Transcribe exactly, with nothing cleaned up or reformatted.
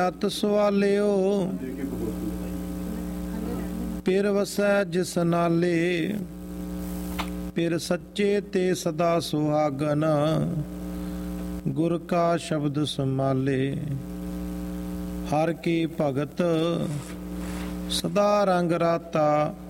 ਅਤ ਸਵਾਲਿਓ ਪਿਰ ਵਸੈ ਜਿਸ ਨਾਲੇ, ਪਿਰ ਸੱਚੇ ਤੇ ਸਦਾ ਸੁਹਾਗਨ, ਗੁਰ ਕਾ ਸ਼ਬਦ ਸੰਭਾਲੇ। ਹਰ ਕੀ ਭਗਤ ਸਦਾ ਰੰਗ ਰਾਤਾ,